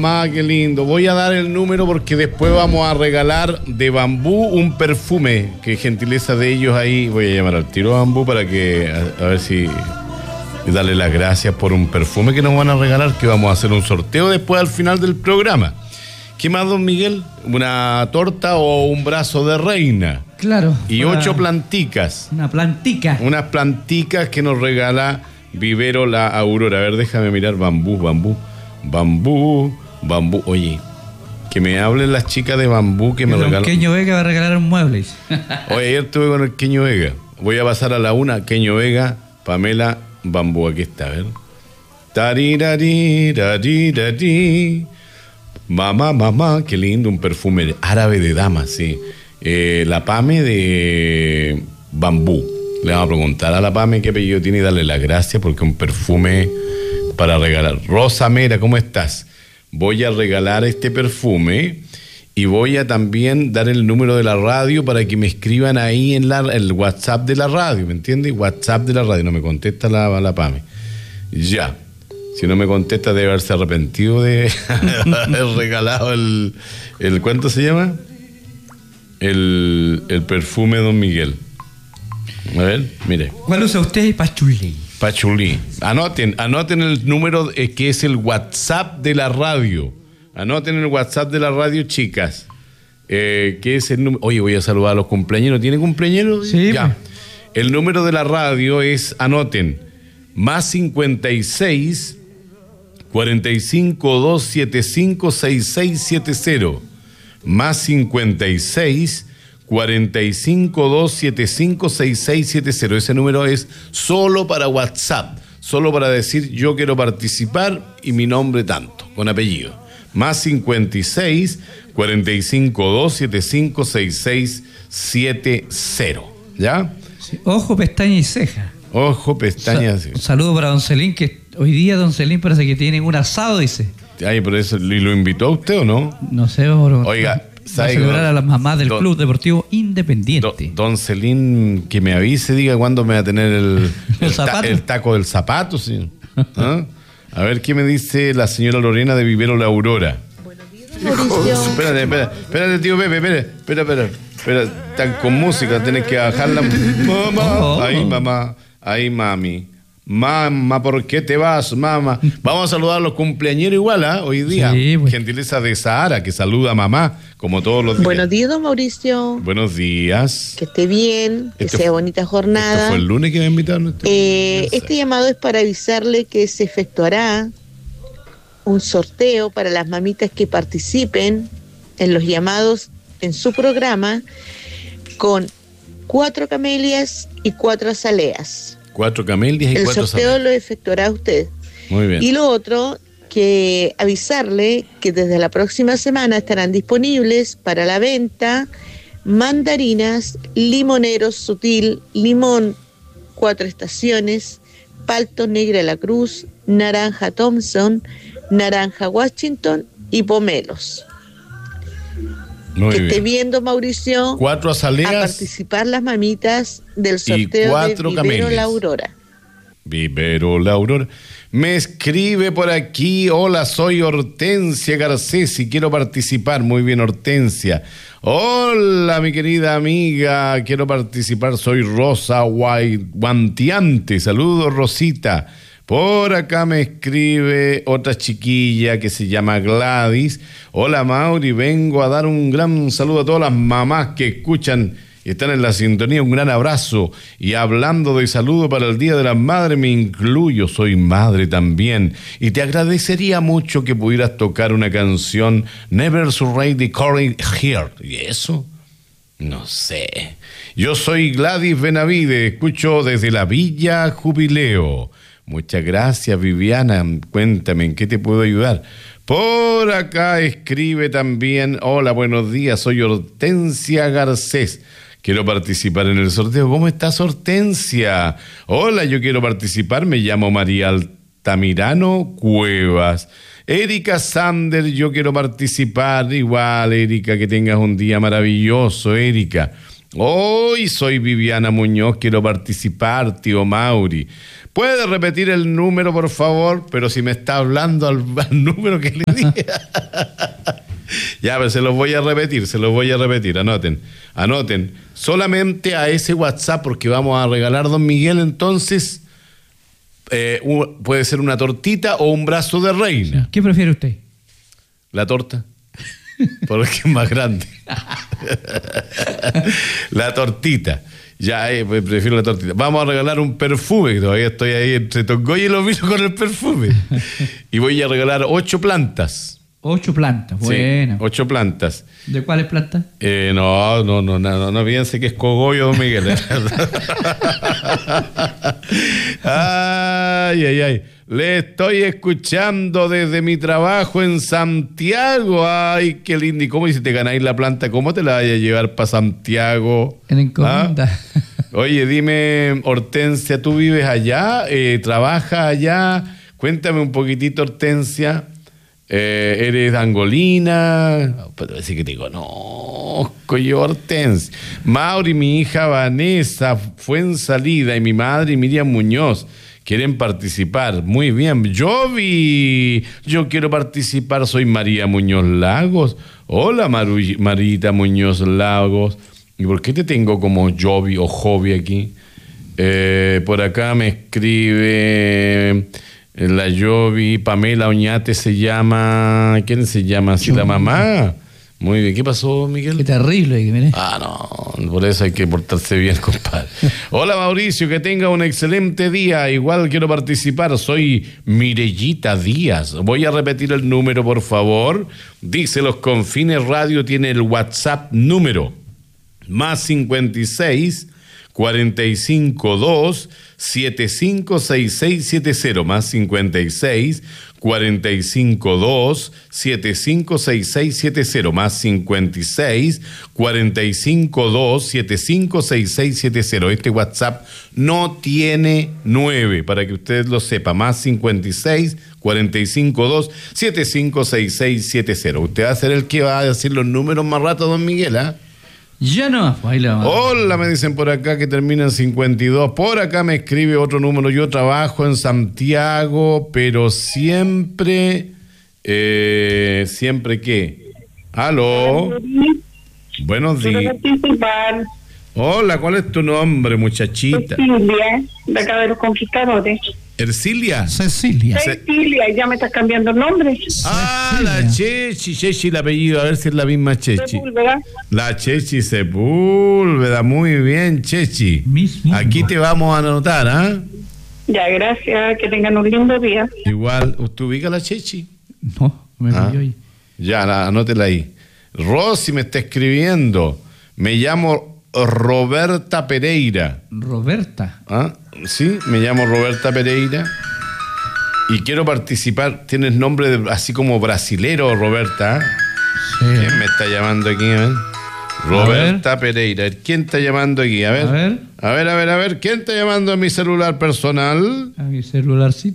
Qué lindo. Voy a dar el número porque después vamos a regalar de Bambú un perfume. Que gentileza de ellos ahí. Voy a llamar al tiro a Bambú para que a ver si darle las gracias por un perfume que nos van a regalar, que vamos a hacer un sorteo después al final del programa. ¿Qué más, don Miguel? ¿Una torta o un brazo de reina? Claro. Y 8 planticas. Una plantica. Unas planticas que nos regala Vivero La Aurora. A ver, déjame mirar. Bambú. Oye, que me hablen las chicas de Bambú que me regalan. Queño Vega va a regalar un mueble. Oye, ayer estuve con el Queño Vega. Voy a pasar a la una. Queño Vega, Pamela, Bambú. Aquí está, a ver. Tarirari. Mamá, qué lindo, un perfume árabe de dama, sí. La Pame de Bambú. Le vamos a preguntar a la Pame qué apellido tiene y darle las gracias porque un perfume para regalar. Rosa Mera, ¿cómo estás? Voy a regalar este perfume y voy a también dar el número de la radio para que me escriban ahí en el WhatsApp de la radio, ¿me entiendes? WhatsApp de la radio, no me contesta la Pame. Ya. Si no me contesta, debe haberse arrepentido de haber regalado el ¿cuánto se llama? El perfume de don Miguel. A ver, mire. ¿Cuál usa usted? Pachulí. Anoten el número que es el WhatsApp de la radio. Anoten el WhatsApp de la radio, chicas. Que es el número. Oye, voy a saludar a los cumpleañeros. ¿Tiene cumpleañeros? Sí. Ya. El número de la radio es, anoten, más 56 45 275 6670. Más 56 45 275 6670. Ese número es solo para WhatsApp, solo para decir yo quiero participar y mi nombre tanto, con apellido. Más 56 45 275 6670. ¿Ya? Sí. Ojo, pestaña y ceja. Ojo, pestañas. Un saludo para don Celín, que hoy día don Celín parece que tiene un asado, dice. Ay, por eso, ¿lo invitó a usted o no? No sé, bro. Oiga, va a celebrar a las mamás del Club Deportivo Independiente. Don Celín, que me avise, diga cuándo me va a tener el taco del zapato, sí. ¿Ah? A ver qué me dice la señora Lorena de Vivero La Aurora. Buenos días, Mauricio. Espérate, tío Pepe, espera, están con música, tenés que bajarla. Mamá, ahí mamá, ahí mami. Mamá, ¿por qué te vas, mamá? Vamos a saludar a los cumpleañeros igual, hoy día. Sí, pues. Gentileza de Sahara, que saluda a mamá, como todos los días. Buenos días, don Mauricio. Buenos días. Que esté bien, que sea bonita jornada. ¿Esto fue el lunes que me invitaron? Este llamado es para avisarle que se efectuará un sorteo para las mamitas que participen en los llamados en su programa con 4 camelias y 4 azaleas. 4 camelias y 4 azaleas. El sorteo lo efectuará usted. Muy bien. Y lo otro, que avisarle que desde la próxima semana estarán disponibles para la venta mandarinas, limoneros sutil, limón 4 estaciones, palto negra de la Cruz, naranja Thompson, naranja Washington y pomelos. Muy que bien. esté viendo, Mauricio, 4 azaleas a participar las mamitas del sorteo de Vivero La Aurora. Vivero La Aurora. Me escribe por aquí: hola, soy Hortensia Garcés y quiero participar. Muy bien, Hortensia. Hola, mi querida amiga, quiero participar. Soy Rosa Guantiante. Saludos, Rosita. Por acá me escribe otra chiquilla que se llama Gladys. Hola, Mauri, vengo a dar un gran saludo a todas las mamás que escuchan y están en la sintonía. Un gran abrazo. Y hablando de saludo para el Día de las Madres, me incluyo, soy madre también. Y te agradecería mucho que pudieras tocar una canción, Never Surrender the Courage Heart. ¿Y eso? No sé. Yo soy Gladys Benavide, escucho desde la Villa Jubileo. Muchas gracias, Viviana. Cuéntame, ¿en qué te puedo ayudar? Por acá escribe también: hola, buenos días, soy Hortensia Garcés. Quiero participar en el sorteo. ¿Cómo estás, Hortensia? Hola, yo quiero participar. Me llamo María Altamirano Cuevas. Erika Sander, yo quiero participar. Igual, Erika, que tengas un día maravilloso, Erika. Hoy soy Viviana Muñoz, quiero participar, tío Mauri. ¿Puede repetir el número, por favor? Pero si me está hablando al número que le dije. Ya, pero se los voy a repetir. Anoten. Solamente a ese WhatsApp, porque vamos a regalar, don Miguel, entonces, puede ser una tortita o un brazo de reina. ¿Qué prefiere usted? La torta. Porque es más grande. La tortita. Ya, prefiero la tortita. Vamos a regalar un perfume, que todavía estoy ahí entre Tongoy y lo mismo con el perfume. Y voy a regalar 8 plantas. 8 plantas, bueno. Sí, 8 plantas. ¿De cuáles plantas? No piense que es cogollo, don Miguel. Ay. Le estoy escuchando desde mi trabajo en Santiago. Ay, qué lindo. ¿Y cómo si te ganáis la planta? ¿Cómo te la vayas a llevar para Santiago? En encomenda. Oye, dime, Hortensia, ¿tú vives allá? ¿Trabajas allá? Cuéntame un poquitito, Hortensia. ¿Eres angolina? Pero decir que te conozco yo, Hortensia. Mauri, mi hija Vanessa fue en salida y mi madre Miriam Muñoz quieren participar. Muy bien. Yo quiero participar. Soy María Muñoz Lagos. Hola, Marita Muñoz Lagos. ¿Y por qué te tengo como Jovi o Jovi aquí? Por acá me escribe la Jovi. Pamela Oñate se llama. ¿Quién se llama así? La mamá. Muy bien. ¿Qué pasó, Miguel? Qué terrible. Mire. No. Por eso hay que portarse bien, compadre. Hola, Mauricio. Que tenga un excelente día. Igual quiero participar. Soy Mirellita Díaz. Voy a repetir el número, por favor. Dice Los Confines Radio tiene el WhatsApp número más 56 452 756670 más 56 452 756670 más 56 452 756670. Este WhatsApp no tiene 9, para que ustedes lo sepan. Más 56 452 756670. Usted va a ser el que va a decir los números más rato, don Miguel, ¿ah? Ya no, ahí la vamos. Hola, me dicen por acá que termina en 52. Por acá me escribe otro número. Yo trabajo en Santiago, pero siempre ¿qué? ¿Aló? Buenos días. Hola, ¿cuál es tu nombre, muchachita? Cecilia, de acá de Los Conquistadores. ¿Ercilia? Cecilia. Cecilia, ya me estás cambiando el nombre. La Chechi, el apellido, a ver si es la misma Chechi. Sepúlveda. La Chechi Sepúlveda, muy bien, Chechi. Mismo. Aquí te vamos a anotar, ¿ah? Ya, gracias, que tengan un lindo día. Igual, ¿usted ubica la Chechi? No, me pilló ahí. Ya, anótela ahí. Rosy me está escribiendo. Me llamo Roberta Pereira. Roberta. ¿Ah? Sí, me llamo Roberta Pereira y quiero participar. Tienes nombre así como brasilero, Roberta. Sí. ¿Quién me está llamando aquí? A ver. Roberta Pereira. ¿Quién está llamando aquí? A ver. A ver. ¿Quién está llamando a mi celular personal? A mi celularcito.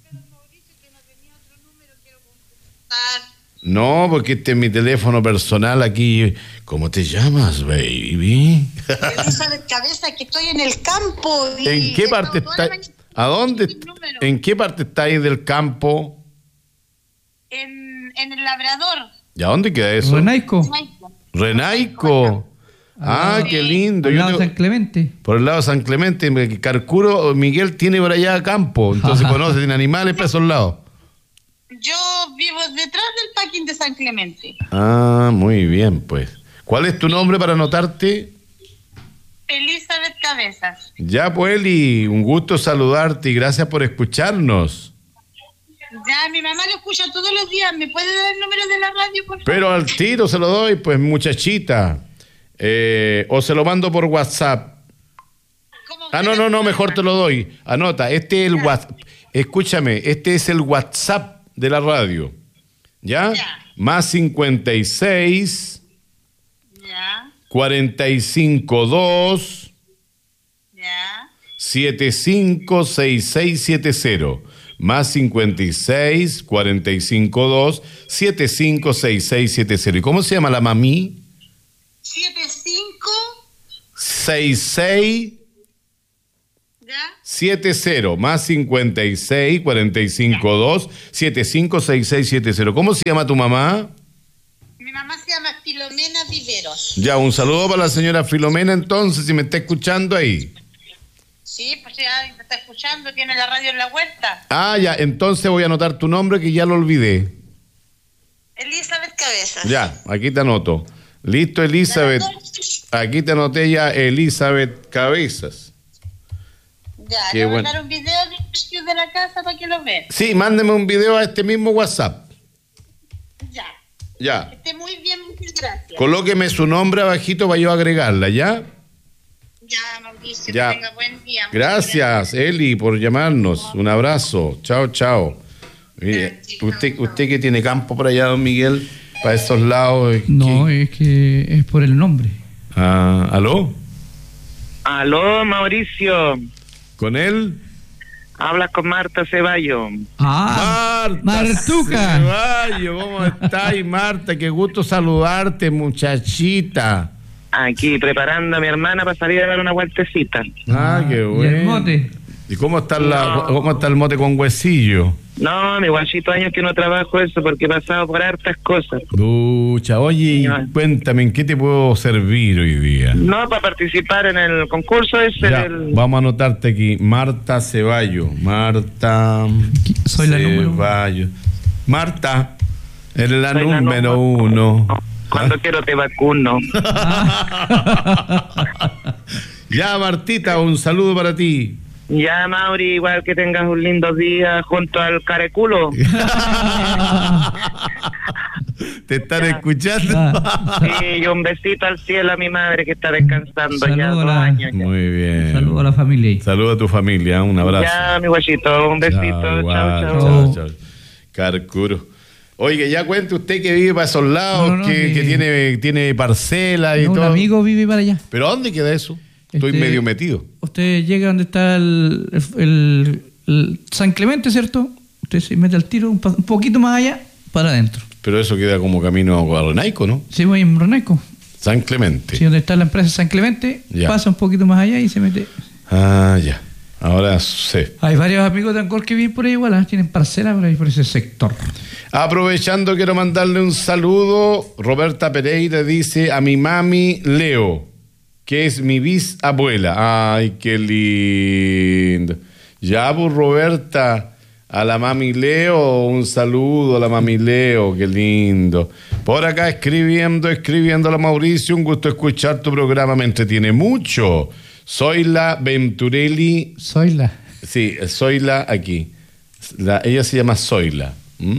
No, porque este es mi teléfono personal aquí. ¿Cómo te llamas, baby? Elizabeth Cabeza, que estoy en el campo. ¿En qué parte está? ¿A dónde? ¿En qué parte estáis del campo? En el Labrador. ¿Y a dónde queda eso? Renaico. Qué lindo. Por el lado de San Clemente. Por el lado de San Clemente. Carcuro, Miguel tiene por allá campo. Entonces conoce, tiene animales para esos lados. Yo vivo detrás del parking de San Clemente. Muy bien, pues. ¿Cuál es tu nombre para anotarte? Elizabeth Cabezas. Ya, pues, Eli, un gusto saludarte y gracias por escucharnos. Ya, mi mamá lo escucha todos los días. ¿Me puede dar el número de la radio, por favor? Pero al tiro se lo doy, pues, muchachita. O se lo mando por WhatsApp. No, mejor te lo doy. Anota, este es el WhatsApp. Escúchame, este es el WhatsApp de la radio. ¿Ya? Más 56 452 756670. Más 56 452 756670. ¿Y cómo se llama la mami? 75 66 ¿Ya? 70 más 56 452 756670. ¿Cómo se llama tu mamá? Mi mamá se llama Filomena Viveros. Ya, un saludo para la señora Filomena entonces, si me está escuchando ahí. Sí, pues ya me está escuchando, tiene la radio en la vuelta. Ah, ya, entonces voy a anotar tu nombre que ya lo olvidé. Elizabeth Cabezas. Ya, aquí te anoto. Listo, Elizabeth. Aquí te anoté ya Elizabeth Cabezas. Ya, Qué le voy a bueno. mandar un video de la casa para que lo vean. Sí, mándeme un video a este mismo WhatsApp. Ya. Ya. Que esté muy bien, muchas gracias. Colóqueme su nombre abajito para yo agregarla, ¿ya? Ya, Mauricio, Ya. que tenga buen día. Muchas Gracias, Eli, por llamarnos. Un abrazo. Chao, chao. Mire, usted que tiene campo por allá, don Miguel, para esos lados. No, ¿qué? es que es por el nombre. Ah, ¿aló? Aló, Mauricio. ¿Con él? Hablas con Marta Ceballos. Ah, Martuca. Ceballos, ¿cómo estás, Marta? Qué gusto saludarte, muchachita. Aquí preparando a mi hermana para salir a dar una vueltecita. Ah, qué ¿Y bueno. el mote? ¿Y cómo está, No. cómo está el mote con huesillo? No, mi guachito, años que no trabajo eso porque he pasado por hartas cosas. Ducha, oye, Ya. cuéntame, ¿en qué te puedo servir hoy día? No, para participar en el concurso ese Ya, del... vamos a anotarte aquí, Marta Ceballos. Marta Soy la número uno. Ceballos. Marta, eres la Soy la número número 1. Cuando quiero te vacuno. Ya, Martita, un saludo para ti. Ya, Mauri, igual que tengas un lindo día junto al careculo. Te están escuchando. Y un besito al cielo a mi madre que está descansando ya Saludo a 2 la- años. ya. Muy bien. Saludo a la familia ahí. Saludo a tu familia, un abrazo. Ya, mi guachito, un besito. Chao, igual, Chao, chao. chao. chao. Carcuro. Oye, ya cuente usted que vive para esos lados, No, que tiene parcela y No, un todo. amigo vive para allá. ¿Pero a dónde queda eso? Estoy Este- medio metido. Usted llega donde está el San Clemente, ¿cierto? Usted se mete al tiro un poquito más allá para adentro. Pero eso queda como camino a Renaico, ¿no? Sí, voy en Roneco. San Clemente. Sí, donde está la empresa San Clemente, Ya. pasa un poquito más allá y se mete. Ah, ya. Ahora sé. Hay varios amigos de Ancor que viven por ahí igual, ¿ah? Tienen parcela por ahí, por ese sector. Aprovechando, quiero mandarle un saludo. Roberta Pereira dice a mi mami Leo, que es mi bisabuela. Ay, qué lindo. Ya, pues, Roberta, a la mami Leo, un saludo a la mami Leo, qué lindo. Por acá escribiendo a la Mauricio, un gusto escuchar tu programa, me entretiene mucho. Soy la Venturelli. Zoila. Sí, Zoila aquí. Ella se llama Zoila.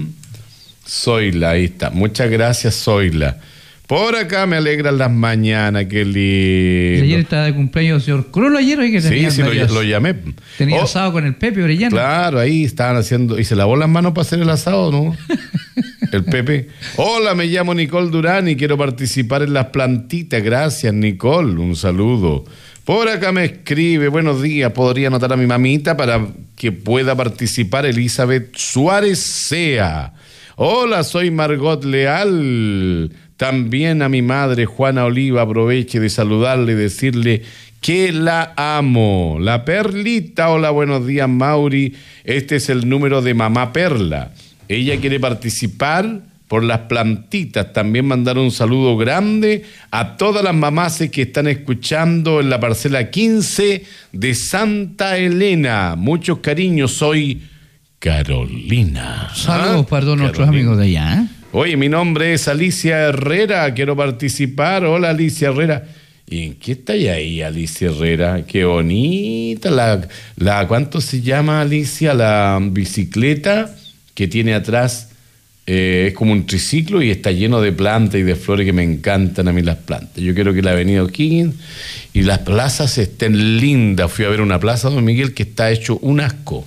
Zoila, ahí está. Muchas gracias, Zoila. Por acá me alegran las mañanas, qué lindo. Ayer estaba de cumpleaños el señor Crolo ayer, oye, que tenía Sí, lo llamé. Tenía Oh, asado con el Pepe Orellano. claro, ahí estaban haciendo. ¿Y se lavó las manos para hacer el asado, no? El Pepe. Hola, me llamo Nicole Durán y quiero participar en las plantitas. Gracias, Nicole. Un saludo. Por acá me escribe, buenos días, podría anotar a mi mamita para que pueda participar Elizabeth Suárez Sea. Hola, soy Margot Leal. También a mi madre Juana Oliva, aproveche de saludarle y decirle que la amo. La Perlita, hola, buenos días, Mauri. Este es el número de Mamá Perla. Ella quiere participar por las plantitas. También mandar un saludo grande a todas las mamases que están escuchando en la parcela 15 de Santa Elena. Muchos cariños, soy Carolina. Saludos para todos nuestros Carolina. amigos de allá, ¿eh? Oye, mi nombre es Alicia Herrera, quiero participar. Hola, Alicia Herrera. ¿Y en qué está ahí, Alicia Herrera? Qué bonita la ¿cuánto se llama, Alicia? La bicicleta que tiene atrás. Es como un triciclo y está lleno de plantas y de flores que me encantan a mí las plantas. Yo quiero que la avenida O'Higgins y las plazas estén lindas. Fui a ver una plaza, don Miguel, que está hecho un asco.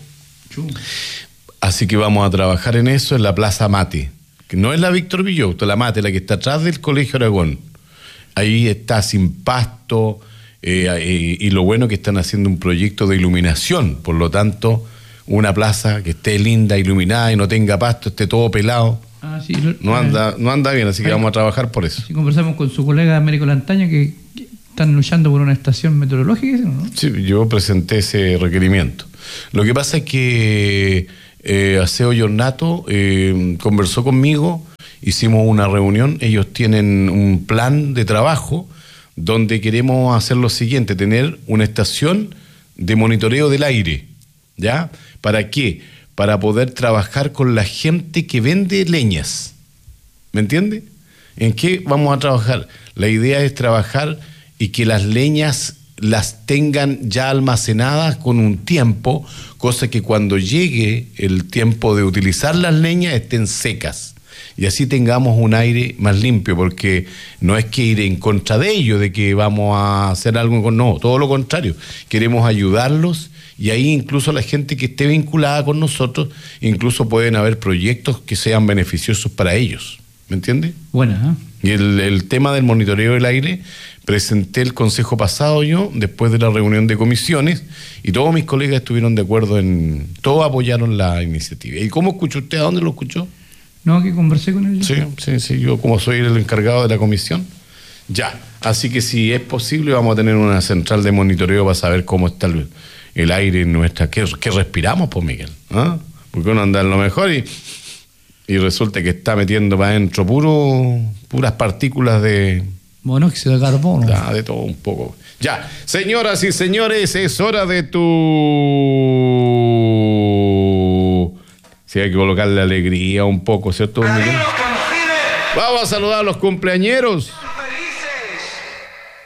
Así que vamos a trabajar en eso, en la Plaza Mate, que no es la Víctor Villauto, la Mate, la que está atrás del Colegio Aragón. Ahí está sin pasto y lo bueno que están haciendo un proyecto de iluminación, por lo tanto, una plaza que esté linda, iluminada y no tenga pasto, esté todo pelado. Ah, sí, No anda bien, así que vamos a trabajar por eso. Sí, conversamos con su colega Américo Lantaño que están luchando por una estación meteorológica, ¿no? Sí, yo presenté ese requerimiento. Lo que pasa es que Aseo Giornato conversó conmigo, hicimos una reunión, ellos tienen un plan de trabajo donde queremos hacer lo siguiente, tener una estación de monitoreo del aire, ¿ya? ¿Para qué? Para poder trabajar con la gente que vende leñas, ¿me entiende? ¿En qué vamos a trabajar? La idea es trabajar y que las leñas las tengan ya almacenadas con un tiempo, cosa que cuando llegue el tiempo de utilizar las leñas estén secas y así tengamos un aire más limpio, porque no es que ir en contra de ellos, de que vamos a hacer algo con, no, todo lo contrario, queremos ayudarlos y ahí incluso la gente que esté vinculada con nosotros, incluso pueden haber proyectos que sean beneficiosos para ellos, ¿me entiende? Buena, Y el tema del monitoreo del aire, presenté el consejo pasado yo, después de la reunión de comisiones, y todos mis colegas estuvieron de acuerdo todos apoyaron la iniciativa. ¿Y cómo escuchó usted? ¿A dónde lo escuchó? No, que conversé con él. Sí, yo como soy el encargado de la comisión. Ya, así que si es posible vamos a tener una central de monitoreo para saber cómo está el aire en nuestra... ¿Qué respiramos, pues, Miguel? ¿Ah? Porque uno anda en lo mejor y resulta que está metiendo para adentro puras partículas de... monóxido de carbono. De todo un poco. Ya, señoras y señores, es hora de Si hay que colocarle alegría un poco, ¿cierto, don Miguel? Vamos a saludar a los cumpleañeros.